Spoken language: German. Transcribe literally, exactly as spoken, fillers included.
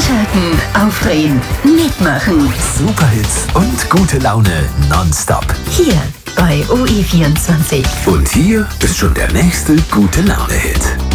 Einschalten, aufdrehen, mitmachen. Superhits und gute Laune nonstop. Hier bei O E vierundzwanzig. Und hier ist schon der nächste gute Laune-Hit.